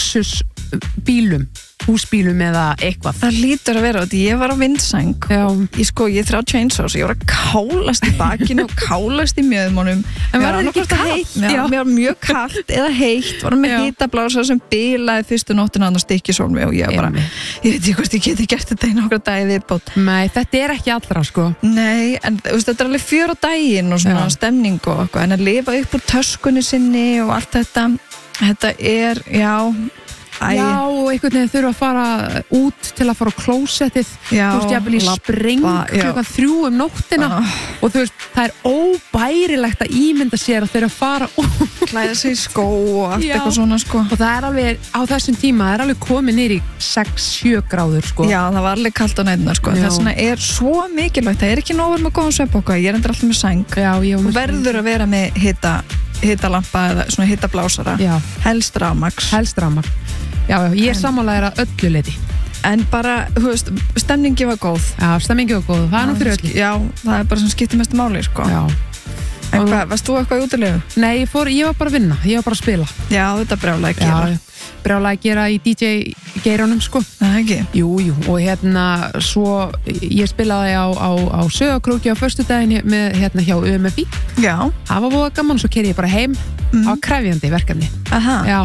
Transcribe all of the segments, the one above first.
luxus bílum, húsbílum eða eitthvað. Það lítur að vera, ég var á vindsæng ég 3 chainsaws, ég var að kálast í bakinu og kálast í mjöðmónum en var það ekki kallt? Mér var mjög kallt eða heitt, var með hitablása sem bilaði fyrstu nóttina að Stykkishólmi og ég bara, ég veit ekki hvort ég geti gert þetta í nokkra dagi viðbót. Nei, þetta er ekki allra sko. Nei, en þetta er alveg 4 á daginn og svona stemning og eitthvað, en að lifa upp úr töskunni sinni og allt þetta er, Já, og einhvern veginn þurfa að fara út til að fara á klósettið, þú veist, jafnvel í spreng klukkan 3 nóttina og þú veist, það er óbærilegt að ímynda sér að þeirra fara út klæða sig í skó og allt eitthvað svona sko. Og það er alveg, á þessum tíma, það er alveg komið niður í 6-7 gráður sko. Já, það var alveg kalt á nætuna sko. Þess vegna er svo mikilvægt, það er ekki nóg með góðan svefnpoka, ég er endur alltaf með sæng. Þú verður að vera með hitalampa eða svona hitablásara, helst rafmagn. Já, ég er sammálaðir að öllu leiti. En bara, þú veist, stemningi var góð. Já, stemningi var góð, það er nú fyrir öllu. Já, það er bara sem skiptir mestu máli, sko. Já. En hvað, varst þú eitthvað í útilegu? Nei, ég var bara að vinna, ég var bara að spila. Já, þetta brjálaði að gera. Já, brjálaði að gera í DJ-geiranum, sko. Það ekki? Jú, og svo, ég spilaði á Sögakróki á föstudaginn með, hjá UMFI. Já. Það var búið gaman, svo keyrði ég bara heim á krefjandi verkefni. Aha. Já.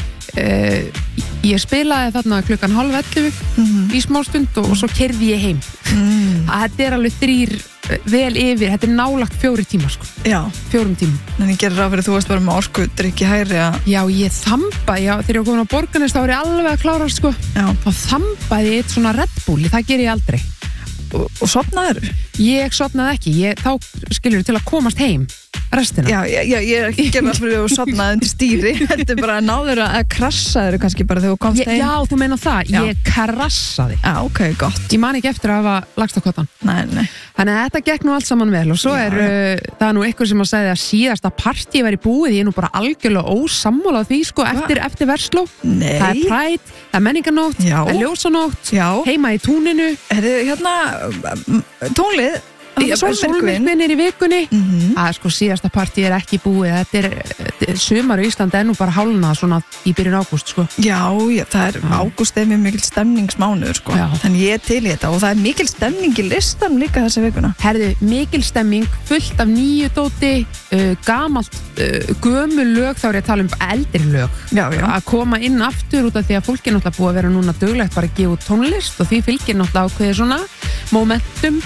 Ég spilaði þarna klukkan 10:30 í smástund og svo keyrði ég heim. Þetta er alveg 3 vel yfir, þetta er nálagt 4 tímar sko. Já. 4 tímum. En ég gerir ráð fyrir þú varst bara með orkudrykki hægri að... Já, ég þambaði, þegar ég var komin á Borgarnes þá var ég alveg að klára sko. Já. Þá þambaði ég eitt svona Red Bull, það ger ég aldrei. Og sofnaður? Ég sofnaði ekki, þá skilur til að komast heim restina. Já, ég er ekki gerð að fyrir að sofnaði undir stýri, þetta er bara að náður að krassa þeir kannski bara þegar þú komst heim. Já, þú meina það, ég krassaði. Já, ok, gott. Ég man ekki eftir að hafa lagst á kottan. Nei. Þannig að þetta gekk nú allt saman vel og svo það er nú eitthvað sem að segja að síðasta partí væri búið, ég er nú bara algjörlega ósammála því sko, eftir Versló. Nei. Það er Pride, það er menningarnótt, það er ljósanótt, heima í túninu. Tónlið Sólmyrkvinn er í vikunni. Það er sko síðasta partí er ekki búið, þetta er sumar í Íslandi nú bara hálnað svona í byrjun ágúst sko. Já, það er ágúst er mjög mikil stemningsmánuður sko. Þannig ég til í þetta og það er mikil stemning í listanum líka þessa vikuna. Herðu, mikil stemning, fullt af nýju dóti, gamalt gömul lög, þá er ég að tala um eldri lög. Já. Að koma inn aftur út af því að fólk er náttúrulega búið að vera núna duglegt bara að gefa út tónlist og því fylgir náttúrulega ákveðið svona momentum,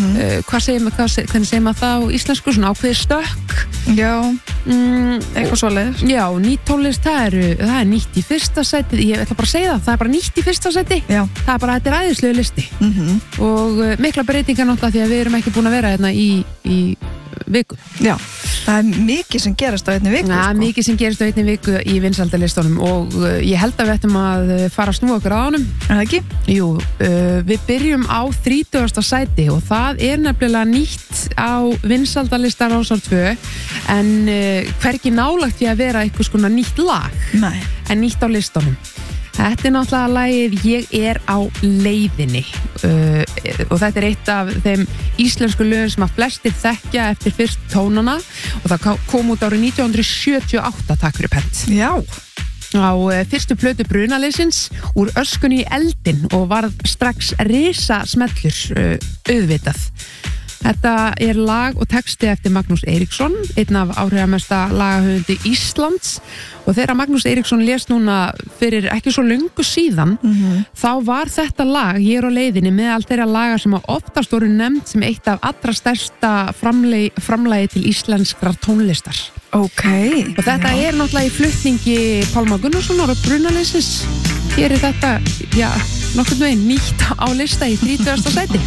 hvernig segir maður það á íslensku, svona ákveðið stökk. Já, eitthvað svoleiðis. Já, nýtt tónlist, það er nýtt í fyrsta sæti, ég ætla bara að segja það er bara nýtt í fyrsta sæti. Já. Það er bara, þetta er æðislegu listi. Og mikla breytingar náttúrulega því að við erum ekki búin að vera hérna í viku. Já, það er mikið sem gerast á einni viku. Já, mikið sem gerist á einni viku í vinsældalistunum og ég held að við ættum að fara að snúa okkur á honum. Er það ekki? Jú, við byrjum á 30. sæti og það er nefnilega nýtt á vinsældalistar Rásar 2 en hvergi nálægt í að vera eitthvað svona nýtt lag. Nei. En nýtt á listunum. Þetta er náttúrulega lagið Ég er á leiðinni og þetta er eitt af þeim íslensku lögum sem að flestir þekkja eftir fyrst tónana og það kom út árið 1978, takk fyrir pent. Já. Á fyrstu plötu Brunaleysins Úr öskunni í eldin og varð strax risasmellur auðvitað. Þetta er lag og texti eftir Magnús Eiríksson, einn af áhrifamesta lagahöfundi Íslands og þegar Magnús Eiríksson lést núna fyrir ekki svo löngu síðan þá var þetta lag, Ég er á leiðinni, meðal þeirra laga sem oftast voru nefnd sem eitt af allra stærsta framlagi til íslenskrar tónlistar. Ok. Og þetta er náttúrulega í flutningi Pálma Gunnarssonar og Brunaleysins. Hér er þetta, nokkurn veginn nýtt á lista í 30. sæti.